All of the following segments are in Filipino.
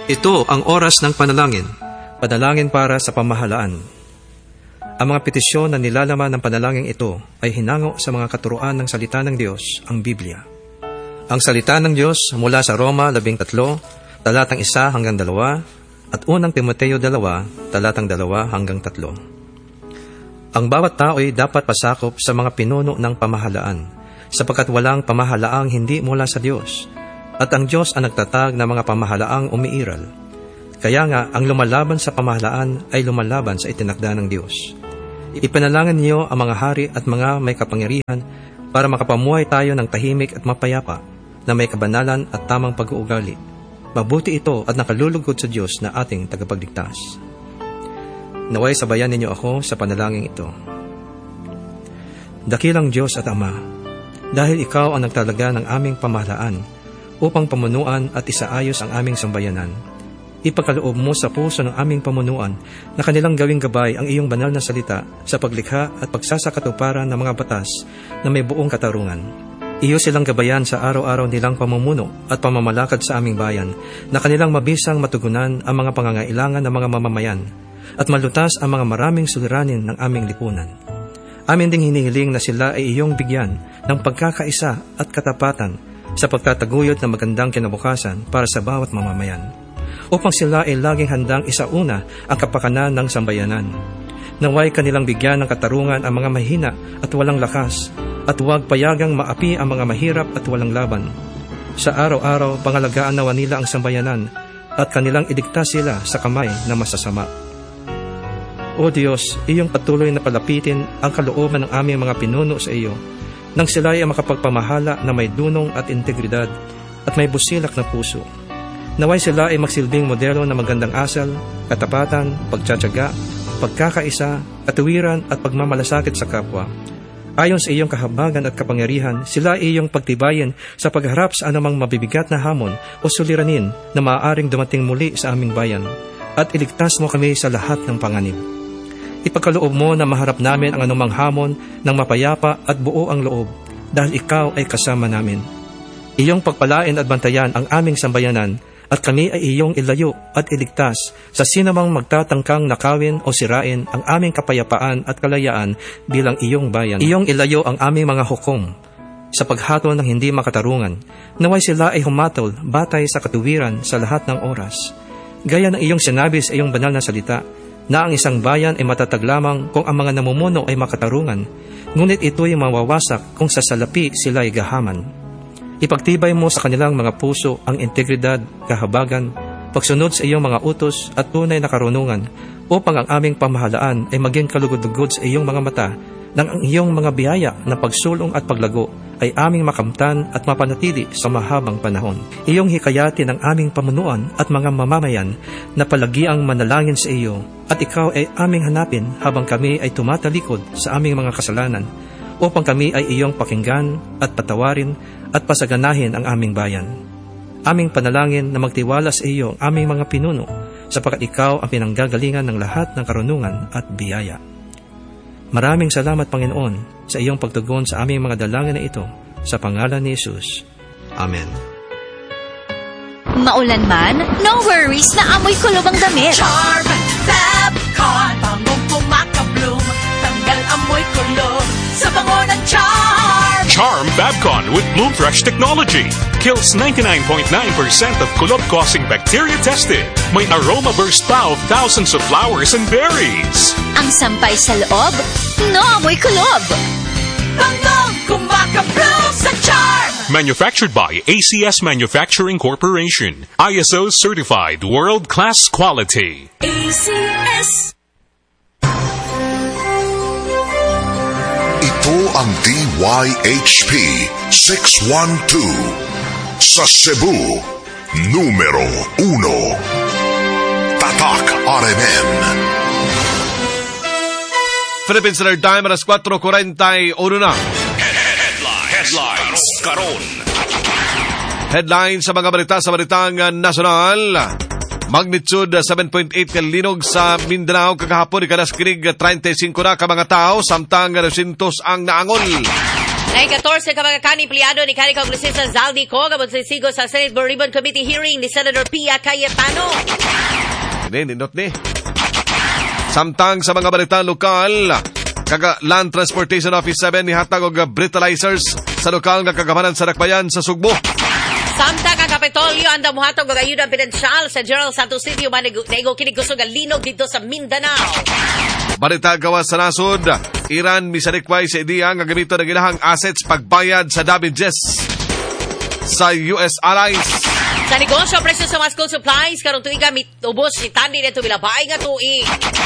Ito ang oras ng panalangin. Panalangin para sa pamahalaan. Ang mga petisyon na nilalaman ng panalangin ito ay hinango sa mga katuruan ng salita ng Diyos, ang Biblia. Ang salita ng Diyos mula sa Roma 13, talatang 1 hanggang 2, at unang Timoteo 2, talatang 2 hanggang 3. Ang bawat tao ay dapat pasakop sa mga pinuno ng pamahalaan, sapagkat walang pamahalaang hindi mula sa Diyos, at ang Diyos ang nagtatag ng mga pamahalaang umiiral. Kaya nga, ang lumalaban sa pamahalaan ay lumalaban sa itinakda ng Diyos. Ipanalangin niyo ang mga hari at mga may kapangyarihan para makapamuhay tayo ng tahimik at mapayapa na may kabanalan at tamang pag-uugali. Mabuti ito at nakalulugod sa Diyos na ating tagapagligtas. Naway sabayan ninyo ako sa panalangin ito. Dakilang Diyos at Ama, dahil Ikaw ang nagtalaga ng aming pamahalaan upang pamunuan at isaayos ang aming sambayanan, ipagkaloob mo sa puso ng aming pamunuan na kanilang gawing gabay ang iyong banal na salita sa paglikha at pagsasakatuparan ng mga batas na may buong katarungan. Iyo silang gabayan sa araw-araw nilang pamumuno at pamamalakad sa aming bayan na kanilang mabisang matugunan ang mga pangangailangan ng mga mamamayan at malutas ang mga maraming suliranin ng aming lipunan. Amin ding hinihiling na sila ay iyong bigyan ng pagkakaisa at katapatan sa pagtataguyod ng magandang kinabukasan para sa bawat mamamayan, upang sila ay laging handang isauna ang kapakanan ng sambayanan. Naway kanilang bigyan ng katarungan ang mga mahina at walang lakas, at huwag payagang maapi ang mga mahirap at walang laban. Sa araw-araw, pangalagaan nawa nila ang sambayanan at kanilang iligtas sila sa kamay ng masasama. O Diyos, iyong patuloy na palapitin ang kalooban ng aming mga pinuno sa iyo, nang sila ay makapagpamahala na may dunong at integridad at may busilak na puso. Naway sila ay magsilbing modelo na magandang asal, katapatan, pagtsatsaga, pagkakaisa, katuwiran at pagmamalasakit sa kapwa. Ayon sa iyong kahabagan at kapangyarihan, sila ay iyong pagtibayin sa pagharap sa anumang mabibigat na hamon o suliranin na maaaring dumating muli sa aming bayan, at iligtas mo kami sa lahat ng panganib. Ipagkaloob mo na maharap namin ang anumang hamon ng mapayapa at buo ang loob, dahil ikaw ay kasama namin. Iyong pagpalain at bantayan ang aming sambayanan, at kami ay iyong ilayo at iligtas sa sinamang magtatangkang nakawin o sirain ang aming kapayapaan at kalayaan bilang iyong bayan. Iyong ilayo ang aming mga hukom sa paghatol ng hindi makatarungan, naway sila ay humatol batay sa katuwiran sa lahat ng oras. Gaya ng iyong sinabi sa iyong banal na salita, na ang isang bayan ay matatag lamang kung ang mga namumuno ay makatarungan, ngunit ito ay mawawasak kung sa salapi sila ay gahaman. Ipagtibay mo sa kanilang mga puso ang integridad, kahabagan, pagsunod sa iyong mga utos at tunay na karunungan, upang ang aming pamahalaan ay maging kalugod-lugod sa iyong mga mata, nang ang iyong mga biyaya na pagsulong at paglago ay aming makamtan at mapanatili sa mahabang panahon. Iyong hikayatin ang aming pamunuan at mga mamamayan na palagiang manalangin sa iyo, at ikaw ay aming hanapin habang kami ay tumatalikod sa aming mga kasalanan, upang kami ay iyong pakinggan at patawarin at pasaganahin ang aming bayan. Aming panalangin na magtiwala sa iyo ang aming mga pinuno, sapagkat ikaw ang pinanggagalingan ng lahat ng karunungan at biyaya. Maraming salamat, Panginoon, sa iyong pagtugon sa aming mga dalangin na ito, sa pangalan ni Jesus. Amen. Maulan man, no worries, na amoy kulob ang damit. Charm Fabcon, bangong kumakabloom, tanggal amoy kulob sa bango ng Charm. Charm Fabcon with Bloom Fresh technology kills 99.9% of kulob-causing bacteria tested. May aroma burst pa of thousands of flowers and berries. Ang sampay sa loob, no amoy kulob. Bangong kumakabloom sa Charm. Manufactured by ACS Manufacturing Corporation. ISO certified world-class quality. ACS. Ito ang DYHP 612 sa Cebu, numero 1. Tatak RMN. Philippine Standard Time, alas 4:41 na. Headlines karon. Headline sa mga balita sa balitang nasyonal. Magnitude 7.8 kalinog sa Mindanao kakahapon, ikalas kinig 35 na ka mga tao, samtang 200 ang naangol. Nay 14 ka mga kaniplyado ni Kani Kongresista Zaldi ko kabog sa sigo sa Senate Blue Ribbon Committee hearing ni Senator Pia Cayetano. Nindot ni. Samtang sa mga balita lokal, Land Transportation Office 7 ni hatag og breathalyzers sa lokal nga kagamanan sa Dakbayan sa Sugbo. Samtang ang Kapitolyo anda muhatag og ayuda pinansyal sa General Santos City man naigo kini gusto nga linog dito sa Mindanao. Balita gawas sa nasod, Iran misarikway sa ideya nga gamito ng ilahang assets pagbayad sa damages sa US allies. Sa negosyo, presyo sa mga school supplies, karong tuiga mitubos ni Tandi na ito bilabay nga tuig.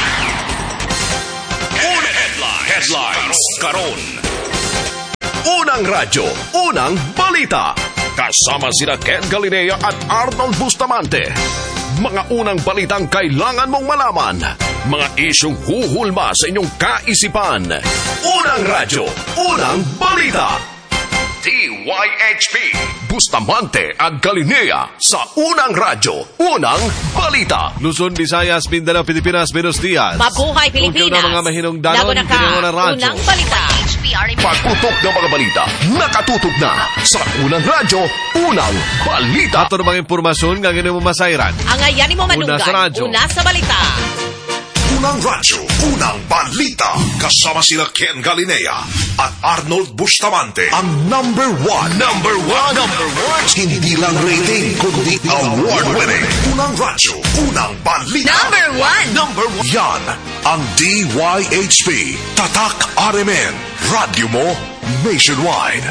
Headlines karon. Unang radyo, unang balita. Kasama sina Ken Galinea at Arnold Bustamante. Mga unang balitang kailangan mong malaman. Mga isyong huhulma sa inyong kaisipan. Unang radyo, unang balita. DYHP, Bustamante at Galinea sa unang radyo, unang balita. Luzon, Visayas, Mindanao, Pilipinas, Buenos Dias. Mabuhay Pilipinas. Kung mga mahinungdanon, pinangunang radyo. Unang balita. Pagputok ng mga balita, nakatutok na sa unang radyo, unang balita. Ato namang impormasyon nga ganyan mo masayran. Ang ayanin mo manunggan, Una sa radyo. una sa balita. Unang radyo, unang balita. Kasama sila Ken Galinea at Arnold Bustamante. Ang number one. Hindi lang rating, kundi award-winning. Unang radyo, unang balita. Number one. Yan ang DYHP. Tatak RMN. Radyo mo nationwide.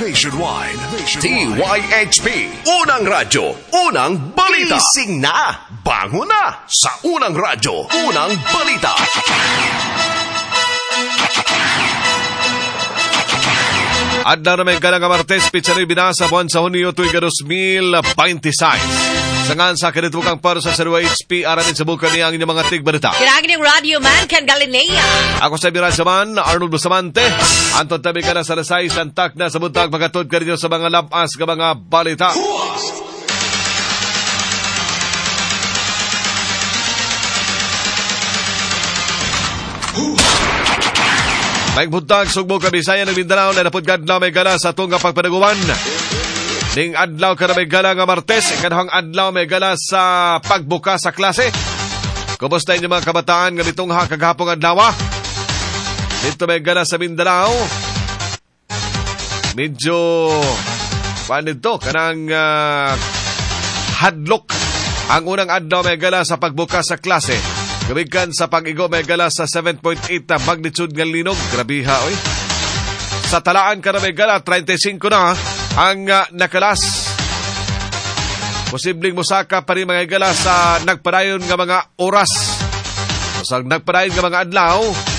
DYHP. Unang radyo, unang balita. Gising na. Bango na sa unang radyo, unang balita. Adlaw naman ka nga Martes, Pitsanoy binasa buwan sa Hunyo tuig 2026. Sangan sa kanitbukang para sa HP, aramin sa buka niya ang inyong mga tigbalita. Kinagin yung Radio Man, Ken Galinea. Ako sa Birasaman, Arnold Bustamante. Anton tabi ka na sa Rasay, santak na sa buntag, magatod ka rin sa mga labas ka mga balita. May buntag, Sugbo, Kabisaya ng Mindanao na napudgad na may gala sa tunga pagpanaguan. Ning adlaw ka na may gala nga Martes, ikanahang adlaw may gala sa pagbuka sa klase. Kumusta inyo mga kabataan nga nitong kagahapong adlaw? Dito may gala sa Mindanao. Medyo paano ito? Kanang hadlok. Ang unang adlaw may gala sa pagbuka sa klase. Gamikan sa pag-igo may gala sa 7.8 na magnitude ng linog. Grabiha, oy. Sa talaan ka na may gala, 35 na ang nakalas. Posibleng musaka pa rin mga gala sa nagpadayon nga mga oras. Sa nagpadayon nga mga adlaw,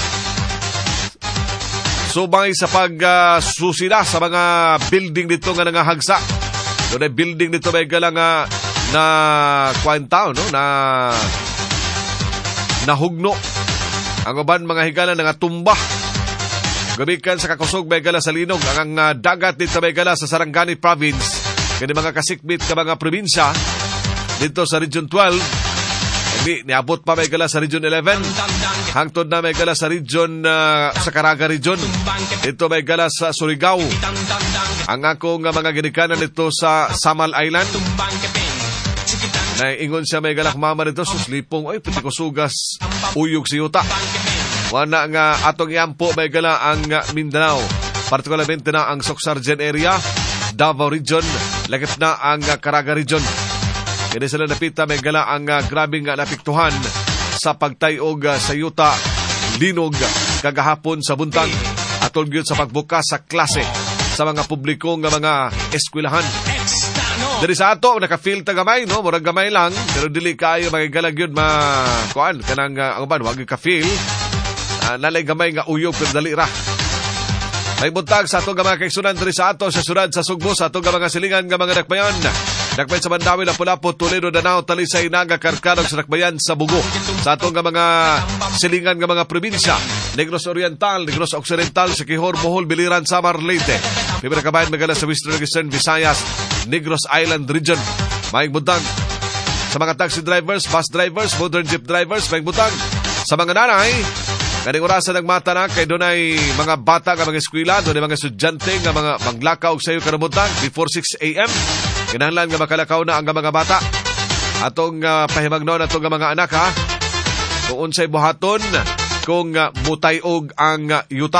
subay sa pagsusila sa mga building dito nga nangahagsa. Doon ay building dito may gala nga na kwanta, no? Na nahugno. Ang uban mga higala nga tumba. Gamikan sa kakusog may gala sa linog. Ang dagat dito may gala sa Sarangani Province. Kani mga kasikbit ka mga probinsya dito sa Region 12. Niabot pa may gala sa Region 11. Hangtod na may gala sa Region sa Caraga Region. Dito may gala sa Surigao. Ang ako nga mga ginikanan dito sa Samal Island. Naingon siya may galak mama nito, suslipong, ay, pati ko sugas, uyog si Yuta. Wana nga atong iampo may gala ang Mindanao. Partikularmente na ang Socsargen area, Davao Region, lagip na ang Caraga Region. Kaya sila napita may gala ang grabing napiktuhan sa pagtayog sa Yuta, linog, kagahapon sa buntag, atol gyud sa pagbuka sa klase sa mga publiko nga mga eskwelahan. Dari sa ato, naka-feel ta gamay, no? Murag gamay lang, pero dili kayo magigalag yun kuan, kanang, ang ban, wag ka-feel. Nalay gamay nga uyog, pero dali ra. May buntag sa ato nga mga kaigsunan dari sa ato, sa syudad sa Sugbo, sa ato nga mga silingan nga mga dakbayan. Dakbayan sa Mandawi, Lapu-Lapu, Toledo, Danao, Talisay, Naga, Karkarog, sa dakbayan sa Bugo. Sa ato nga mga silingan nga mga probinsya, Negros Oriental, Negros Occidental, Siquijor, Bohol, Biliran, Samar, Leyte. May mga kabayan magala sa Western Eastern Visayas, Negros Island Region. May buntag sa mga taxi drivers, bus drivers, modern jeep drivers. May buntag sa mga nanay Kaning orasan ng mata na kay dunay mga bata nga mga eskwela, dunay mga estudyante nga mga maglakaw sa iyo kanabutan before 6 a.m. Kinahanglan nga makalakaw na ang mga bata. Atong pahimangnon atong mga anak ha. Kung unsay buhaton kung mutayog ang yuta.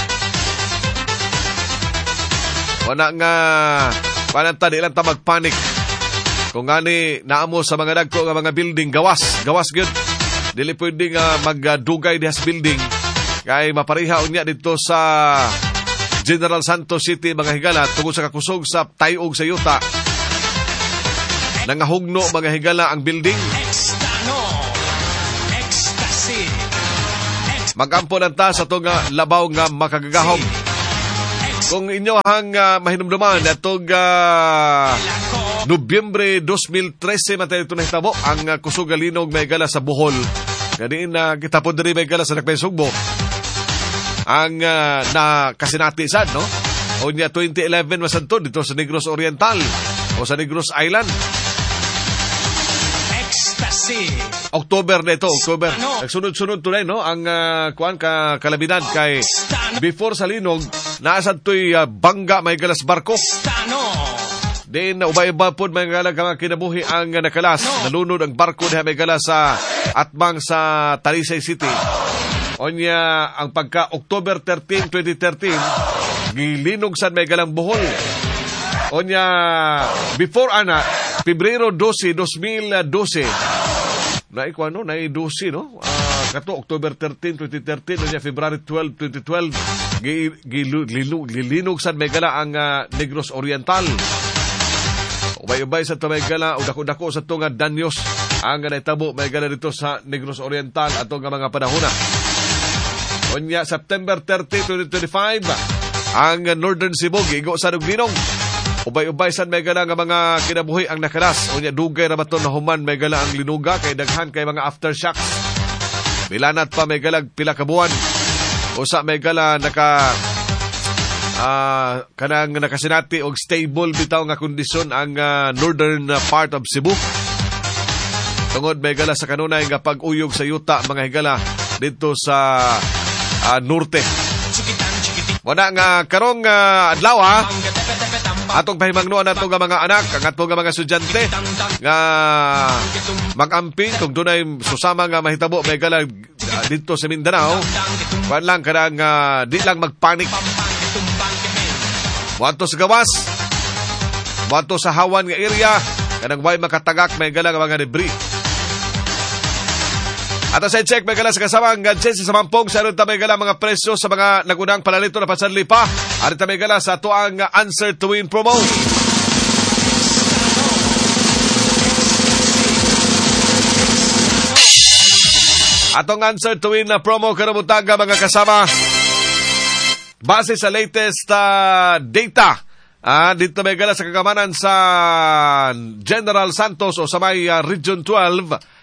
Wala nga pananta di lang ta magpanik. Kung gani naamo sa mga dagko nga mga building gawas gyud. Dili pwede nga magdugay dihas building kay mapariha unya dito sa General Santos City mga higala tungod sa kakusog sa tayog sa yuta. Nangahugno mga higala ang building. Magampo lang ta sa itong labaw nga makagagahom. Kung inyo hang mahinumduman itong Nobyembre 2013 matay ito na hitabo ang kusog linog may gala sa Bohol. Gadiin na kita po diri may gala sa Nakmay Sugbo. Ang nakasinatisan, no? O niya 2011 masanto dito sa Negros Oriental o sa Negros Island. October na ito, October. Nagsunod-sunod tunay, no? Ang kuan kalabidad kay before sa linog, naasad to'y bangga may galas barko. Then, ubay-iba po may galas kinabuhi ang nakalas. Nalunod ang barko na may galas sa atbang sa Talisay City. Onya, ang pagka October 13, 2013, gilinog sa may galang Bohol. Onya, before Pebrero 12, 2012, naikuano, nai-12, no? Kato, October 13, 2013, nonya February 12, 2012, gilinog sa may gala ang Negros Oriental. Ubay-ubay sa ito may gala, o dako-dako sa ito nga danyos, ang naitabo may gala dito sa Negros Oriental at nga mga panahuna. Onya, September 30, 2025, ang Northern Cebu, gigo sa Nugninong. Ubay-ubay san may gala nga mga kinabuhi ang nakalas. Onya, dugay rabaton na human may gala ang linuga, kay daghan kay mga aftershocks. Milanat pa may galag pila kabuan. Usa may gala kanang nakasinati og stable bitaw nga kondisyon ang northern part of Cebu. Tungod may gala sa kanunay nga pag-uyog sa yuta mga higala dito sa norte. Wala nga karong adlaw atong pahimangnuan nato nga mga anak, ang ato nga mga estudyante nga mag-amping kung dunay susama nga mahitabo may gala dito sa Mindanao. Kuan lang kanang di lang magpanik. Wato sa gawas, wato sa hawan nga area, kanang way makatagak may gala nga mga debris. At sa check may gala sa kasamang gadgets sa mampong sa aron may gala mga presyo sa mga nagunang palalito na pasanli pa. Aron may gala sa ato ang Answer to Win promo. Atong Answer to Win na promo karabutaga mga kasama. Base sa latest data, dito may gala sa kagamanan sa General Santos o sa may Region 12,